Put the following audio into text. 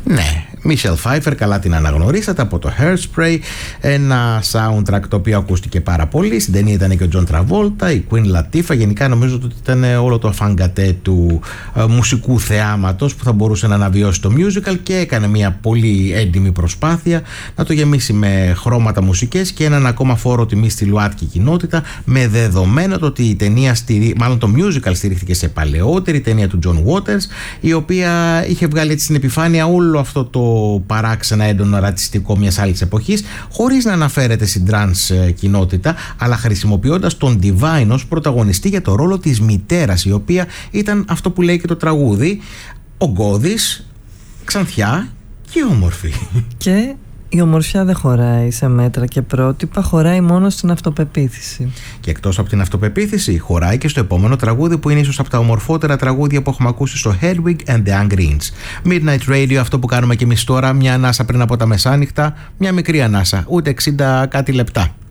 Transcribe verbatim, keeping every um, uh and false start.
Ναι, Michelle Pfeiffer, καλά την αναγνωρίσατε από το Hairspray, ένα soundtrack το οποίο ακούστηκε πάρα πολύ. Στην ταινία ήταν και ο John Travolta, η Queen Latifah. Γενικά νομίζω ότι ήταν όλο το αφάνγκατε του ε, μουσικού θεάματος που θα μπορούσε να αναβιώσει το musical, και έκανε μια πολύ έντιμη προσπάθεια να το γεμίσει με χρώματα μουσικές και έναν ακόμα φόρο τιμή στη ΛΟΑΤΚΙ κοινότητα, με δεδομένο το ότι η ταινία, στηρί... μάλλον το musical στηρίχθηκε σε παλαιότερη ταινία του John Waters, η οποία είχε βγάλει έτσι στην επιφάνεια όλο αυτό το παράξενα έντονο ρατσιστικό μιας άλλης εποχής, χωρίς να αναφέρεται στην τρανς κοινότητα, αλλά χρησιμοποιώντας τον Divine ως πρωταγωνιστή για το ρόλο της μητέρας, η οποία ήταν αυτό που λέει και το τραγούδι, ογκώδης, ξανθιά και όμορφη. Και η ομορφιά δεν χωράει σε μέτρα και πρότυπα, χωράει μόνο στην αυτοπεποίθηση. Και εκτός από την αυτοπεποίθηση, χωράει και στο επόμενο τραγούδι, που είναι ίσως από τα ομορφότερα τραγούδια που έχουμε ακούσει στο Hedwig and the Angreens. Midnight Radio, αυτό που κάνουμε και εμείς τώρα, μια ανάσα πριν από τα μεσάνυχτα, μια μικρή ανάσα, ούτε εξήντα κάτι λεπτά.